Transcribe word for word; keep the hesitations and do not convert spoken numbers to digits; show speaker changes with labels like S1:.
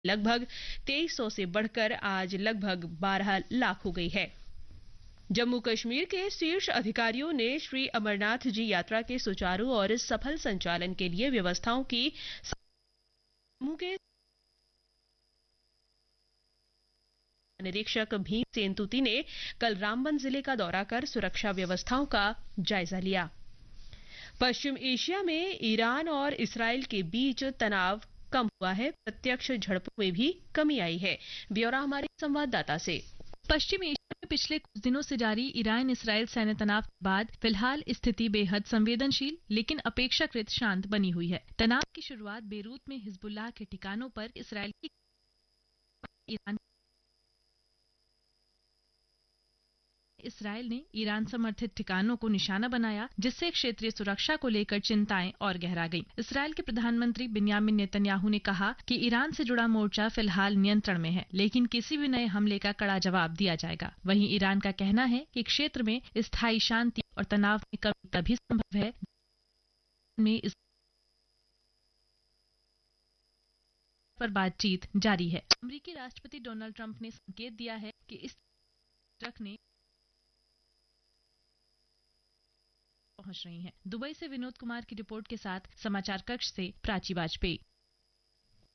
S1: लगभग तेईस सौ से बढ़कर आज लगभग बारह लाख हो गई है। जम्मू कश्मीर के शीर्ष अधिकारियों ने श्री अमरनाथ जी यात्रा के सुचारू और सफल संचालन के लिए व्यवस्थाओं की जम्मू के निरीक्षक भीमसेन तुती ने कल रामबन जिले का दौरा कर सुरक्षा व्यवस्थाओं का जायजा लिया। पश्चिम एशिया में ईरान और इसराइल के बीच तनाव कम हुआ है, प्रत्यक्ष झड़पों में भी कमी आई है। ब्यौरा हमारे संवाददाता से।
S2: पश्चिम एशिया में पिछले कुछ दिनों से जारी ईरान इसराइल सैन्य तनाव के बाद फिलहाल स्थिति बेहद संवेदनशील लेकिन अपेक्षाकृत शांत बनी हुई है। तनाव की शुरुआत बेरूत में हिजबुल्लाह के ठिकानों पर इसराइल की ईरान इसराइल ने ईरान समर्थित ठिकानों को निशाना बनाया, जिससे क्षेत्रीय सुरक्षा को लेकर चिंताएं और गहरा गईं। इसराइल के प्रधानमंत्री बिन्यामिन नेतन्याहू ने कहा कि ईरान से जुड़ा मोर्चा फिलहाल नियंत्रण में है, लेकिन किसी भी नए हमले का कड़ा जवाब दिया जाएगा। वहीं ईरान का कहना है कि क्षेत्र में स्थायी शांति और तनाव में कमी तभी संभव है में इस पर बातचीत जारी है। अमेरिकी राष्ट्रपति डोनाल्ड ट्रंप ने संकेत दिया है कि इस रखने पहुंच रही हैं। दुबई से विनोद कुमार की रिपोर्ट के साथ समाचार कक्ष से प्राची वाजपेयी।